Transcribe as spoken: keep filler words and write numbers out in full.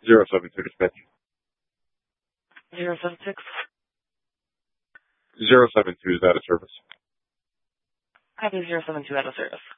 Zero seven two dispatch. Zero seven six. Zero seven two is out of service. Copy zero seven two out of service.